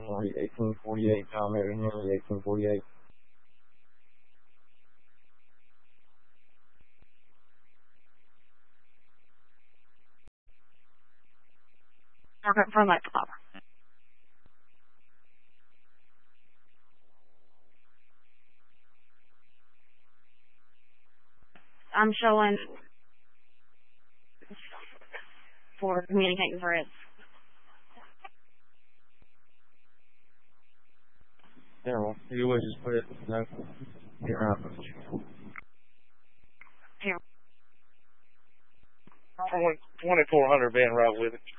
Henry, 1848. Tom, Mary, Henry, 1848. From my club. I'm showing for communicating for it. Yeah, well, you would just put it, no, here, 2400 been right with it.